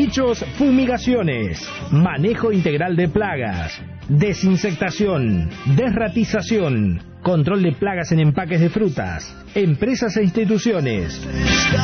Bichos Fumigaciones. Manejo integral de plagas. Desinsectación. Desratización. Control de plagas en empaques de frutas. Empresas e instituciones.